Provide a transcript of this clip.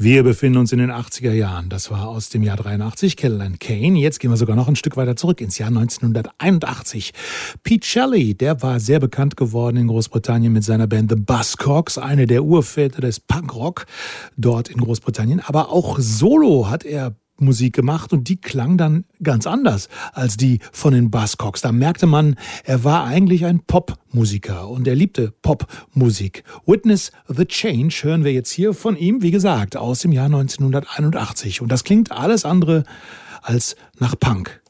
Wir befinden uns in den 80er Jahren. Das war aus dem Jahr 83, Caroline Kane. Jetzt gehen wir sogar noch ein Stück weiter zurück ins Jahr 1981. Pete Shelley, der war sehr bekannt geworden in Großbritannien mit seiner Band The Buzzcocks, eine der Urväter des Punkrock dort in Großbritannien. Aber auch solo hat er Musik gemacht und die klang dann ganz anders als die von den Buzzcocks. Da merkte man, er war eigentlich ein Popmusiker und er liebte Popmusik. Witness the Change hören wir jetzt hier von ihm, wie gesagt, aus dem Jahr 1981. Und das klingt alles andere als nach Punk.